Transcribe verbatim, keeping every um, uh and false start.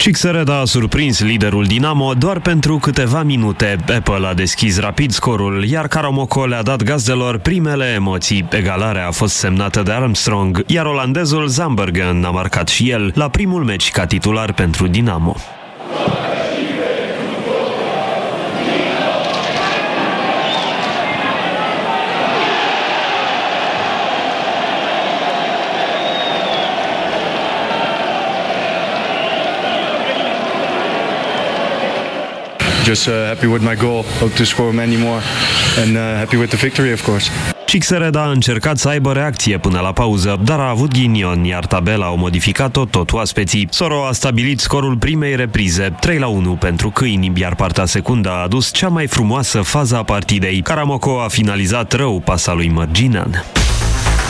Cixereda a surprins liderul Dinamo doar pentru câteva minute. Apple a deschis rapid scorul, iar Karamoko le-a dat gazdelor primele emoții. Egalarea a fost semnată de Armstrong, iar olandezul Zambergen a marcat și el la primul meci ca titular pentru Dinamo. Just uh, happy with my goal, hope to score many more and uh, happy with the victory, of course. Cixereda a încercat să aibă reacție până la pauză, dar a avut ghinion, iar tabela au modificat-o tot oaspeții. Soro a stabilit scorul primei reprize, trei la unu pentru câini, iar partea secundă a adus cea mai frumoasă fază a partidei. Karamoko a finalizat rău pasa lui Mărginean.